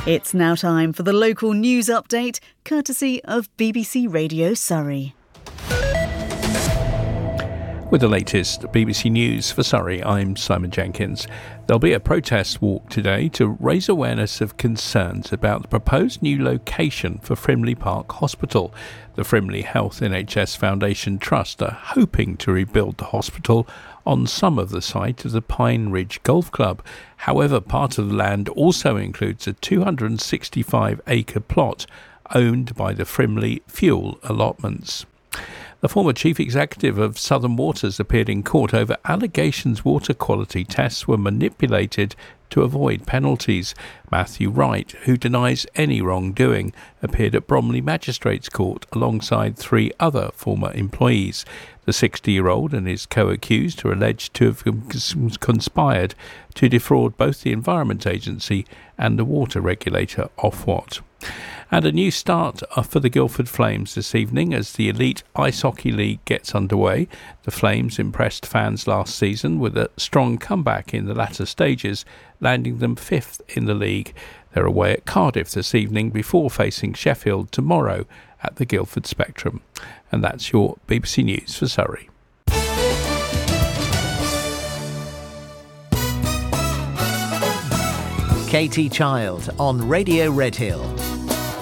It's now time for the local news update, courtesy of BBC Radio Surrey. With the latest BBC News for Surrey, I'm Simon Jenkins. There'll be a protest walk today to raise awareness of concerns about the proposed new location for Frimley Park Hospital. The Frimley Health NHS Foundation Trust are hoping to rebuild the hospital on some of the site of the Pine Ridge Golf Club. However, part of the land also includes a 265-acre plot owned by the Frimley Fuel Allotments. The former chief executive of Southern Waters appeared in court over allegations water quality tests were manipulated to avoid penalties. Matthew Wright, who denies any wrongdoing, appeared at Bromley Magistrates Court alongside 3 other former employees. The 60-year-old and his co-accused are alleged to have conspired to defraud both the Environment Agency and the water regulator Ofwat. And a new start for the Guildford Flames this evening as the Elite Ice Hockey League gets underway. The Flames impressed fans last season with a strong comeback in the latter stages, landing them 5th in the league. They're away at Cardiff this evening before facing Sheffield tomorrow at the Guildford Spectrum. And that's your BBC News for Surrey. Katie Child on Radio Redhill.